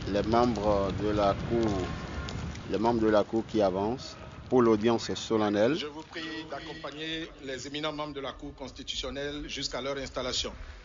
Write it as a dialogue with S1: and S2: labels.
S1: les membres de la Cour, les membres de la Cour qui avancent pour l'audience solennelle.
S2: Je vous prie d'accompagner les éminents membres de la Cour constitutionnelle jusqu'à leur installation.